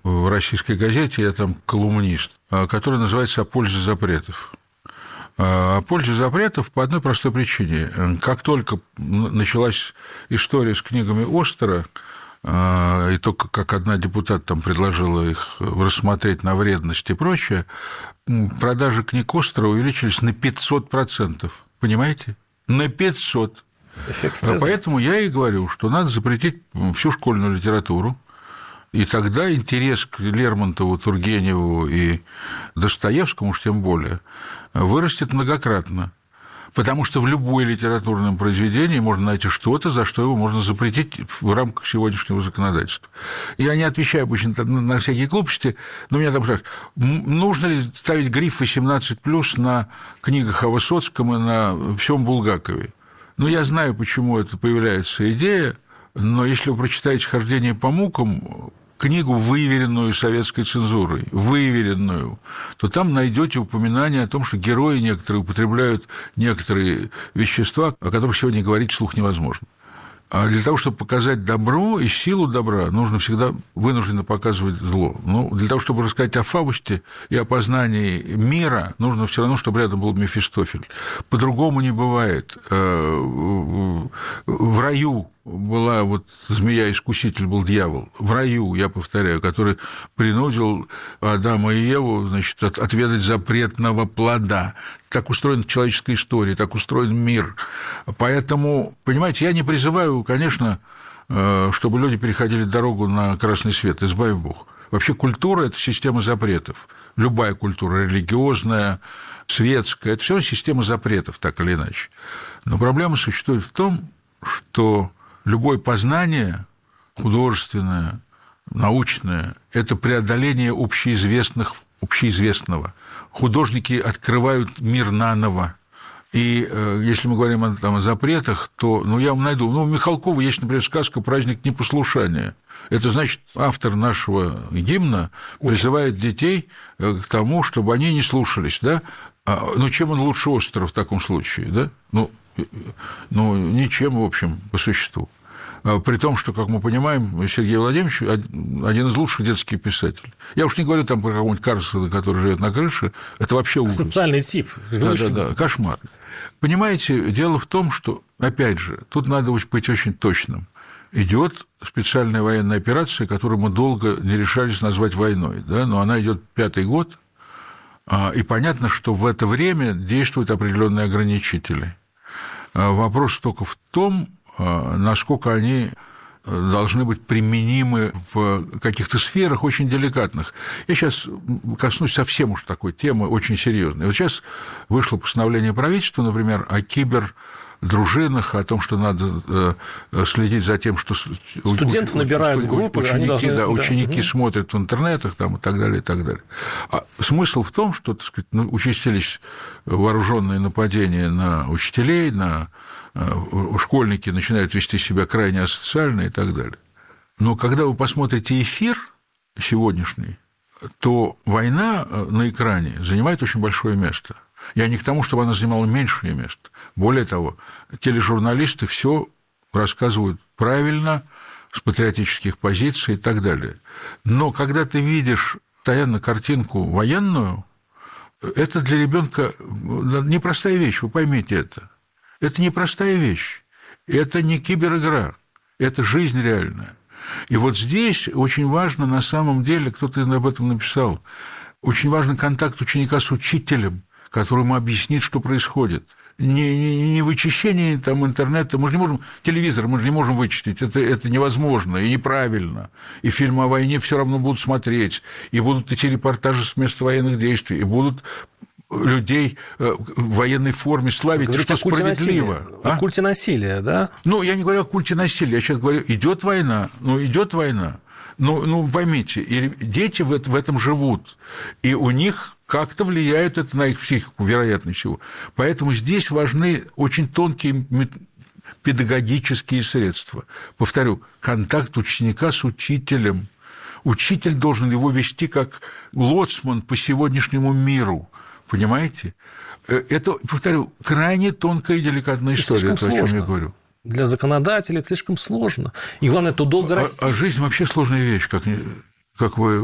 в российской газете, я там колумнист, который называется «О пользе запретов». О пользе запретов по одной простой причине. Как только началась история с книгами Остера, и только как одна депутат там предложила их рассмотреть на вредность и прочее, продажи книг Остера увеличились на 500%. Понимаете? На 500%. Поэтому я и говорю, что надо запретить всю школьную литературу, и тогда интерес к Лермонтову, Тургеневу и Достоевскому, уж тем более, вырастет многократно. Потому что в любое литературном произведении можно найти что-то, за что его можно запретить в рамках сегодняшнего законодательства. Я не отвечаю обычно на всякие глупости, но меня там спрашивают, нужно ли ставить гриф 18+, на книгах о Высоцком и на всем Булгакове. Ну, я знаю, почему это появляется идея, но если вы прочитаете «Хождение по мукам», книгу, выверенную советской цензурой, выверенную, то там найдете упоминание о том, что герои некоторые употребляют некоторые вещества, о которых сегодня говорить вслух невозможно. А для того, чтобы показать добро и силу добра, нужно всегда вынужденно показывать зло. Ну, для того, чтобы рассказать о Фаусте и о познании мира, нужно все равно, чтобы рядом был Мефистофель. По-другому не бывает. В раю была вот змея-искуситель, был дьявол. В раю, я повторяю, который принудил Адама и Еву, значит, отведать запретного плода. Так устроена человеческая история, так устроен мир. Поэтому, понимаете, я не призываю, конечно, чтобы люди переходили дорогу на красный свет, избави Бог. Вообще культура – это система запретов. Любая культура, религиозная, светская – это все система запретов, так или иначе. Но проблема существует в том, что любое познание художественное, научное – это преодоление общеизвестного. Художники открывают мир наново. И если мы говорим о запретах, то я вам найду. У Михалкова есть, например, сказка «Праздник непослушания». Это значит, автор нашего гимна призывает детей к тому, чтобы они не слушались. Да? Чем он лучше Остера в таком случае? Да? Ничем, в общем, по существу. При том, что, как мы понимаем, Сергей Владимирович один из лучших детских писателей. Я уж не говорю там про какого-нибудь Карлсона, который живет на крыше, это вообще ужас. Социальный тип. Да, кошмар. Понимаете, дело в том, что, опять же, тут надо быть очень точным. Идет специальная военная операция, которую мы долго не решались назвать войной, да? Но она идет 5-й год, и понятно, что в это время действуют определенные ограничители. Вопрос только в том, насколько они должны быть применимы в каких-то сферах очень деликатных. Я сейчас коснусь совсем уж такой темы, очень серьезной. Вот сейчас вышло постановление правительства, например, о кибердружинах, о том, что надо следить за тем, что студентов набирают в группы, ученики смотрят в интернетах там, и так далее, и так далее. А смысл в том, что, так сказать, участились вооруженные нападения на учителей, на школьники начинают вести себя крайне асоциально и так далее. Но когда вы посмотрите эфир сегодняшний, то война на экране занимает очень большое место. Я не к тому, чтобы она занимала меньшее место. Более того, тележурналисты все рассказывают правильно, с патриотических позиций и так далее. Но когда ты видишь постоянно картинку военную, это для ребенка непростая вещь, вы поймите это. Это непростая вещь, это не киберигра, это жизнь реальная. И вот здесь очень важно, на самом деле, кто-то об этом написал, очень важен контакт ученика с учителем, который ему объяснит, что происходит. Не вычищение там, интернета, мы же не можем, телевизор мы же не можем вычистить, это невозможно и неправильно. И фильмы о войне все равно будут смотреть, и будут эти репортажи с места военных действий, и будут людей в военной форме славить, что справедливо. О культе насилия, да? Я не говорю о культе насилия, я сейчас говорю, идет война, идет война. Поймите, и дети в этом живут, и у них как-то влияет это на их психику, вероятно всего. Поэтому здесь важны очень тонкие педагогические средства. Повторю, контакт ученика с учителем. Учитель должен его вести как лоцман по сегодняшнему миру. Понимаете? Это, повторю, крайне тонкая и деликатная история, о чем я говорю. Для законодателей слишком сложно. И главное, это долго расти. А жизнь вообще сложная вещь, как вы